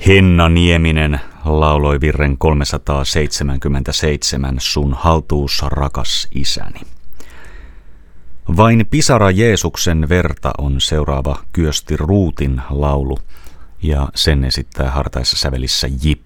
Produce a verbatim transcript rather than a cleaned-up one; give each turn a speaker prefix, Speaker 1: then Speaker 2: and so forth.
Speaker 1: Henna Nieminen lauloi virren kolmesataaseitsemänkymmentäseitsemän Sun haltuus rakas isäni. Vain pisara Jeesuksen verta on seuraava Kyösti Ruutin laulu, ja sen esittää hartaissa sävelissä J I P.